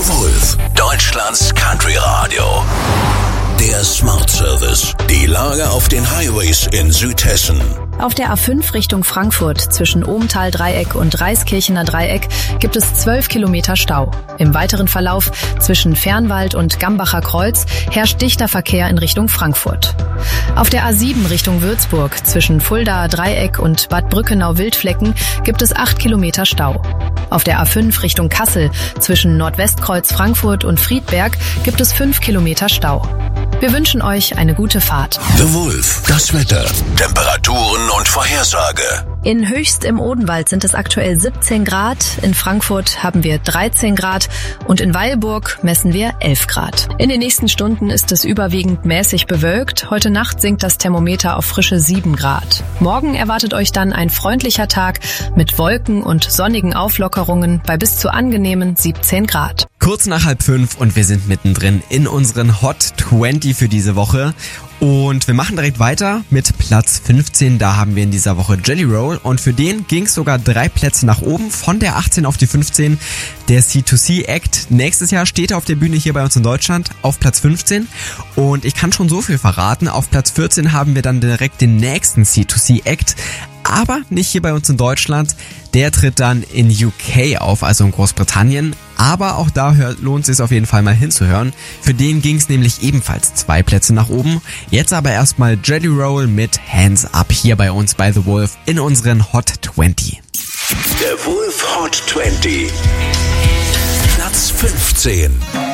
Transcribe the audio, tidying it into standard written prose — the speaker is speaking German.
The Wolf, Deutschlands Country Radio. Der Smart Service. Die Lage auf den Highways in Südhessen. Auf der A5 Richtung Frankfurt zwischen Ohmtal-Dreieck und Reiskirchener Dreieck gibt es 12 Kilometer Stau. Im weiteren Verlauf zwischen Fernwald und Gambacher Kreuz herrscht dichter Verkehr in Richtung Frankfurt. Auf der A7 Richtung Würzburg zwischen Fuldaer Dreieck und Bad Brückenau-Wildflecken gibt es 8 Kilometer Stau. Auf der A5 Richtung Kassel zwischen Nordwestkreuz Frankfurt und Friedberg gibt es 5 Kilometer Stau. Wir wünschen euch eine gute Fahrt. The Wolf, das Wetter, Temperaturen und Vorhersage. In Höchst im Odenwald sind es aktuell 17 Grad, in Frankfurt haben wir 13 Grad und in Weilburg messen wir 11 Grad. In den nächsten Stunden ist es überwiegend mäßig bewölkt. Heute Nacht sinkt das Thermometer auf frische 7 Grad. Morgen erwartet euch dann ein freundlicher Tag mit Wolken und sonnigen Auflockerungen bei bis zu angenehmen 17 Grad. Kurz nach 4:30 und wir sind mittendrin in unseren Hot 20 für diese Woche. Und wir machen direkt weiter mit Platz 15. Da haben wir in dieser Woche Jelly Roll und für den ging es sogar 3 Plätze nach oben, von der 18 auf die 15. Der C2C Act. Nächstes Jahr steht er auf der Bühne hier bei uns in Deutschland auf Platz 15. Und ich kann schon so viel verraten. Auf Platz 14 haben wir dann direkt den nächsten C2C Act. Aber nicht hier bei uns in Deutschland. Der tritt dann in UK auf, also in Großbritannien. Aber auch da lohnt es sich auf jeden Fall mal hinzuhören. Für den ging es nämlich ebenfalls 2 Plätze nach oben. Jetzt aber erstmal Jelly Roll mit Hands Up hier bei uns bei The Wolf in unseren Hot 20. Der Wolf Hot 20. Platz 15.